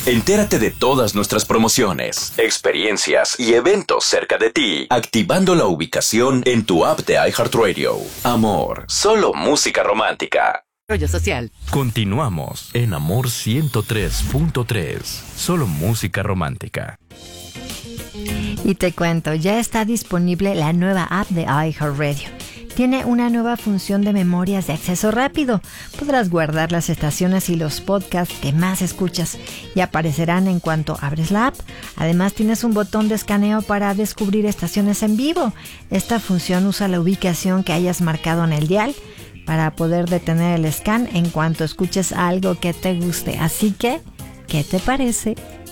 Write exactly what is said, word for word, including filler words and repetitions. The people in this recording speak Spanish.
Entérate de todas nuestras promociones, experiencias y eventos cerca de ti, activando la ubicación en tu app de iHeartRadio. Amor, solo música romántica. Rollo social. Continuamos en Amor ciento tres punto tres. Solo música romántica. Y te cuento, ya está disponible la nueva app de iHeartRadio. Tiene una nueva función de memorias de acceso rápido. Podrás guardar las estaciones y los podcasts que más escuchas y aparecerán en cuanto abres la app. Además, tienes un botón de escaneo para descubrir estaciones en vivo. Esta función usa la ubicación que hayas marcado en el dial para poder detener el scan en cuanto escuches algo que te guste. Así que, ¿qué te parece?